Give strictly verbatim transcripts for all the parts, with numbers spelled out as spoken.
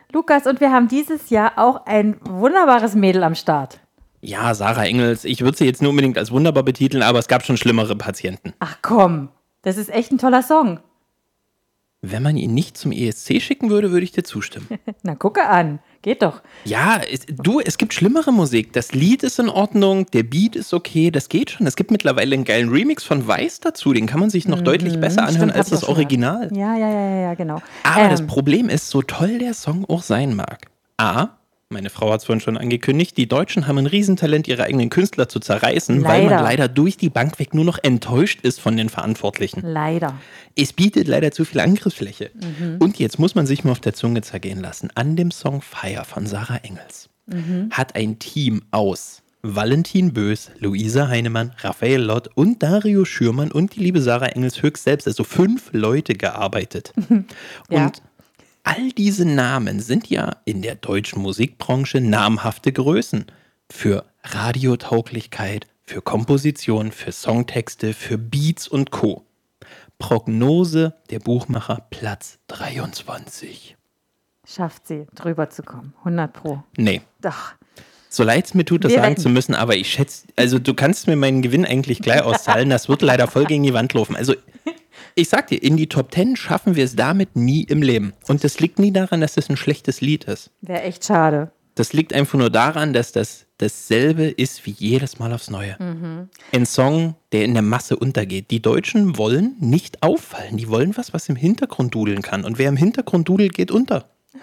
Lukas, und wir haben dieses Jahr auch ein wunderbares Mädel am Start. Ja, Sarah Engels. Ich würde sie jetzt nur unbedingt als wunderbar betiteln, aber es gab schon schlimmere Patienten. Ach komm, das ist echt ein toller Song. Wenn man ihn nicht zum E S C schicken würde, würde ich dir zustimmen. Na, gucke an. Geht doch. Ja, es, du, es gibt schlimmere Musik. Das Lied ist in Ordnung, der Beat ist okay, das geht schon. Es gibt mittlerweile einen geilen Remix von Weiß dazu, den kann man sich noch mhm, deutlich besser anhören stimmt, als das Original. Ja, ja, ja, ja, genau. Aber ähm. das Problem ist, so toll der Song auch sein mag. A, meine Frau hat es vorhin schon angekündigt, die Deutschen haben ein Riesentalent, ihre eigenen Künstler zu zerreißen, leider. weil man leider durch die Bank weg nur noch enttäuscht ist von den Verantwortlichen. Leider. Es bietet leider zu viel Angriffsfläche. Mhm. Und jetzt muss man sich mal auf der Zunge zergehen lassen. An dem Song Fire von Sarah Engels mhm. hat ein Team aus Valentin Bös, Luisa Heinemann, Raphael Lott und Dario Schürmann und die liebe Sarah Engels höchst selbst, also fünf Leute gearbeitet. ja. Und all diese Namen sind ja in der deutschen Musikbranche namhafte Größen für Radiotauglichkeit, für Komposition, für Songtexte, für Beats und Co. Prognose der Buchmacher Platz dreiundzwanzig. Schafft sie, drüber zu kommen, hundert Pro. Nee. Doch. So leid es mir tut, das Wir sagen retten. zu müssen, aber ich schätze, also du kannst mir meinen Gewinn eigentlich gleich auszahlen, das wird leider voll gegen die Wand laufen. Also ich sag dir, in die Top Ten schaffen wir es damit nie im Leben. Und das liegt nie daran, dass das ein schlechtes Lied ist. Wäre echt schade. Das liegt einfach nur daran, dass das dasselbe ist wie jedes Mal aufs Neue. Mhm. Ein Song, der in der Masse untergeht. Die Deutschen wollen nicht auffallen. Die wollen was, was im Hintergrund dudeln kann. Und wer im Hintergrund dudelt, geht unter.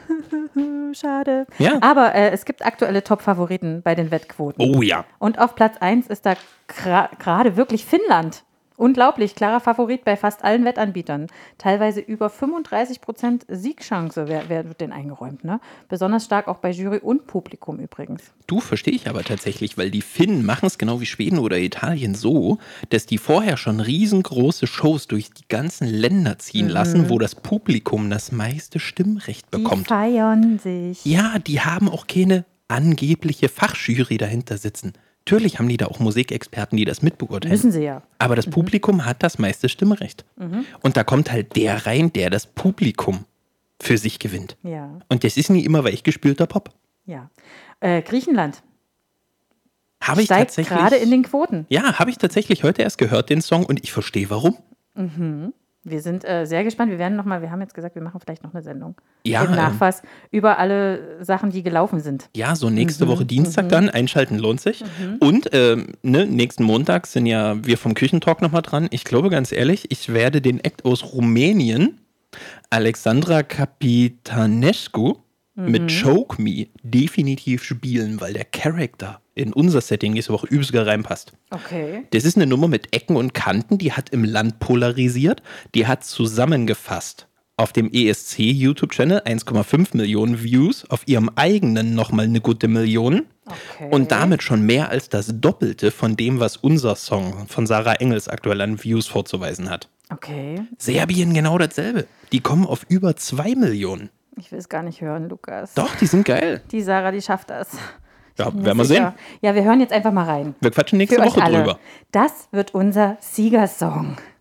Schade. Ja. Aber äh, es gibt aktuelle Top-Favoriten bei den Wettquoten. Oh ja. Und auf Platz eins ist da gerade gra- wirklich Finnland. Unglaublich, klarer Favorit bei fast allen Wettanbietern. Teilweise über fünfunddreißig Prozent Siegchance wer, wer wird denn eingeräumt. Ne? Besonders stark auch bei Jury und Publikum übrigens. Du, verstehe ich aber tatsächlich, weil die Finnen machen es genau wie Schweden oder Italien so, dass die vorher schon riesengroße Shows durch die ganzen Länder ziehen mhm. lassen, wo das Publikum das meiste Stimmrecht bekommt. Die feiern sich. Ja, die haben auch keine angebliche Fachjury dahinter sitzen. Natürlich haben die da auch Musikexperten, die das mitbeurteilen. Müssen sie ja. Aber das mhm. Publikum hat das meiste Stimmrecht. Mhm. Und da kommt halt der rein, der das Publikum für sich gewinnt. Ja. Und das ist nie immer weichgespülter Pop. Ja. Äh, Griechenland. Habe ich steigt tatsächlich gerade in den Quoten. Ja, habe ich tatsächlich heute erst gehört, den Song, und ich verstehe warum. Mhm. Wir sind äh, sehr gespannt. Wir werden noch mal, wir haben jetzt gesagt, wir machen vielleicht noch eine Sendung ja, im Nachfass ähm, über alle Sachen, die gelaufen sind. Ja, so nächste mhm. Woche Dienstag mhm. dann. Einschalten lohnt sich. Mhm. Und ähm, ne, nächsten Montag sind ja wir vom Küchentalk noch mal dran. Ich glaube, ganz ehrlich, ich werde den Act aus Rumänien, Alexandra Capitanescu, mhm. mit Choke Me definitiv spielen, weil der Charakter in unser Setting nächste Woche übelst reinpasst. Okay. Das ist eine Nummer mit Ecken und Kanten, die hat im Land polarisiert, die hat zusammengefasst auf dem E S C-YouTube-Channel eins Komma fünf Millionen Views, auf ihrem eigenen nochmal eine gute Million okay. und damit schon mehr als das Doppelte von dem, was unser Song von Sarah Engels aktuell an Views vorzuweisen hat. Okay. Serbien genau dasselbe. Die kommen auf über zwei Millionen. Ich will es gar nicht hören, Lukas. Doch, die sind geil. Die Sarah, die schafft das. Ja, werden wir sehen. Ja, wir hören jetzt einfach mal rein. Wir quatschen nächste Für Woche euch alle. drüber. Das wird unser Siegersong.